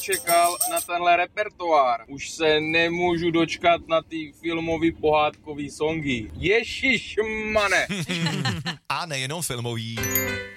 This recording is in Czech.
čekal na tenhle repertoár. Už se nemůžu dočkat na ty filmový pohádkový songy. Ježišmane. A nejenom filmový.